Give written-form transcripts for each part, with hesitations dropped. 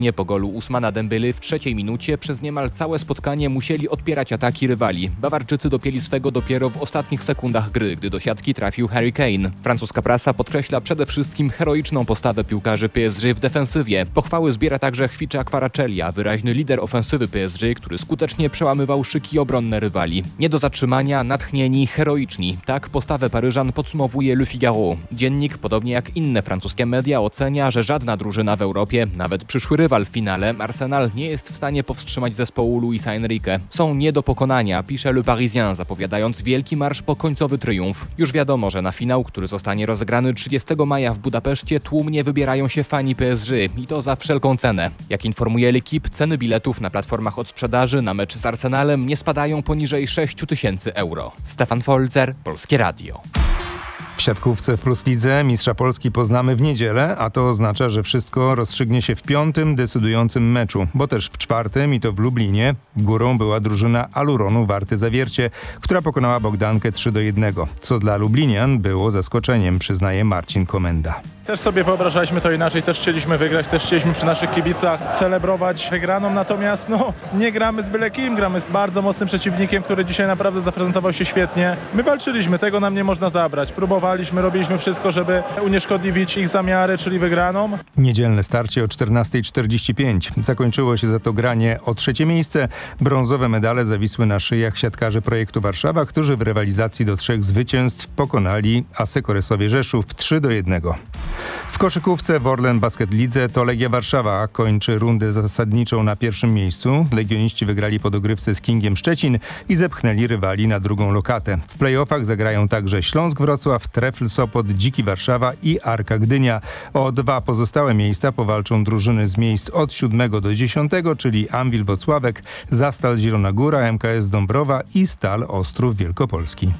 Nie po golu Ousmana Dembélé w 3. minucie przez niemal całe spotkanie musieli odpierać ataki rywali. Bawarczycy dopięli swego dopiero w ostatnich sekundach gry, gdy do siatki trafił Harry Kane. Francuska prasa podkreśla przede wszystkim heroiczną postawę piłkarzy PSG w defensywie. Pochwały zbiera także Khvicha Kvaratskhelia, wyraźny lider ofensywy PSG, który skutecznie przełamywał szyki obronne rywali. Nie do zatrzymania, natchnieni, heroiczni. Tak postawę Paryżan podsumowuje Le Figaro. Dziennik, podobnie jak inne francuskie media, ocenia, że żadna drużyna w Europie, nawet przyszły rywal w finale, Arsenal, nie jest w stanie powstrzymać zespołu Luisa Enrique. Są nie do pokonania, pisze Le Parisien, zapowiadając wielki marsz po końcowy triumf. Już wiadomo, że na finał, który zostanie rozegrany 30 maja w Budapeszcie, tłumnie wybierają się fani PSG i to za wszelką cenę. Jak informuje L'Équipe, ceny biletów na platformach odsprzedaży na mecz z Arsenalem nie spadają poniżej 6 000 euro. Stefan Folzer, Polskie Radio. W siatkówce w Plus Lidze mistrza Polski poznamy w niedzielę, a to oznacza, że wszystko rozstrzygnie się w 5. decydującym meczu, bo też w 4. i to w Lublinie górą była drużyna Aluronu Warty Zawiercie, która pokonała Bogdankę 3-1, co dla Lublinian było zaskoczeniem, przyznaje Marcin Komenda. Też sobie wyobrażaliśmy to inaczej, też chcieliśmy wygrać, też chcieliśmy przy naszych kibicach celebrować wygraną, natomiast nie gramy z byle kim, gramy z bardzo mocnym przeciwnikiem, który dzisiaj naprawdę zaprezentował się świetnie. My walczyliśmy, tego nam nie można zabrać, próbowaliśmy, robiliśmy wszystko, żeby unieszkodliwić ich zamiary, czyli wygraną. Niedzielne starcie o 14:45. Zakończyło się za to granie o 3. miejsce. Brązowe medale zawisły na szyjach siatkarzy projektu Warszawa, którzy w rywalizacji do 3 zwycięstw pokonali Asekoresowie Rzeszów 3-1. W koszykówce w Orlen Basket Lidze to Legia Warszawa kończy rundę zasadniczą na 1. miejscu. Legioniści wygrali po dogrywce z Kingiem Szczecin i zepchnęli rywali na 2. lokatę. W play-offach zagrają także Śląsk Wrocław, Trefl Sopot, Dziki Warszawa i Arka Gdynia. O 2 pozostałe miejsca powalczą drużyny z miejsc od 7 do 10, czyli Anwil Włocławek, Zastal Zielona Góra, MKS Dąbrowa i Stal Ostrów Wielkopolski.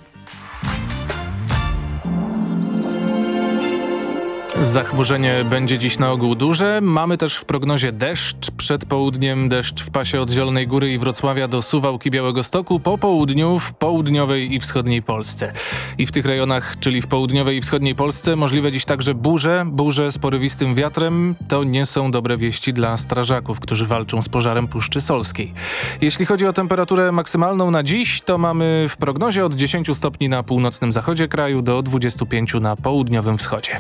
Zachmurzenie będzie dziś na ogół duże. Mamy też w prognozie deszcz. Przed południem deszcz w pasie od Zielonej Góry i Wrocławia do Suwałk i Białegostoku. Po południu w południowej i wschodniej Polsce. I w tych rejonach, czyli w południowej i wschodniej Polsce, możliwe dziś także burze z porywistym wiatrem. To nie są dobre wieści dla strażaków, którzy walczą z pożarem Puszczy Solskiej. Jeśli chodzi o temperaturę maksymalną na dziś, to mamy w prognozie od 10 stopni na północnym zachodzie kraju do 25 na południowym wschodzie.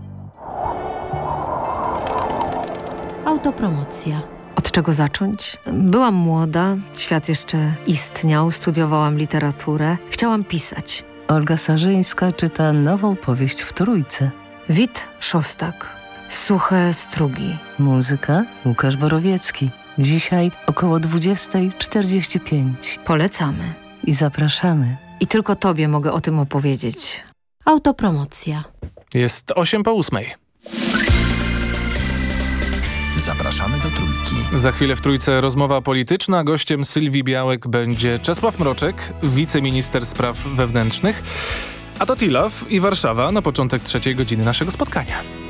Autopromocja. Od czego zacząć? Byłam młoda, świat jeszcze istniał, studiowałam literaturę, chciałam pisać. Olga Sarzyńska czyta nową powieść w Trójce. Wit Szostak. Suche strugi. Muzyka Łukasz Borowiecki. Dzisiaj około 20:45. Polecamy. I zapraszamy. I tylko tobie mogę o tym opowiedzieć. Autopromocja. Jest 8:08. Zapraszamy do Trójki. Za chwilę w Trójce rozmowa polityczna. Gościem Sylwii Białek będzie Czesław Mroczek, wiceminister spraw wewnętrznych. A to Tilaw i Warszawa na początek 3. godziny naszego spotkania.